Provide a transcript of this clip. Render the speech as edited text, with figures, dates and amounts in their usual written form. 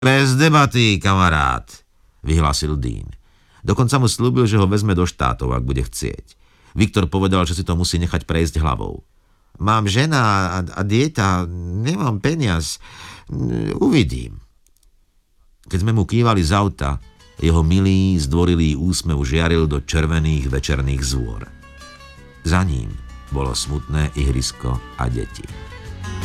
Bez debaty, kamarát, vyhlásil Dean. Dokonca mu slúbil, že ho vezme do štátov, ak bude chcieť. Viktor povedal, že si to musí nechať prejsť hlavou. Mám žena a dieta, nemám peniaz. Uvidím. Keď sme mu kývali z auta, jeho milý, zdvorilý úsmev žiaril do červených večerných zôr. Za ním bolo smutné ihrisko a deti.